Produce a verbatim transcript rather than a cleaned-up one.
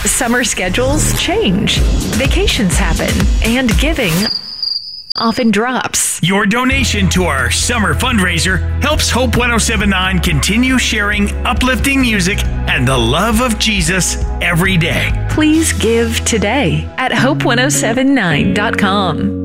Summer schedules change, vacations happen, and giving often drops. Your donation to our summer fundraiser helps Hope one oh seven point nine continue sharing uplifting music and the love of Jesus every day. Please give today at hope one oh seven nine dot com.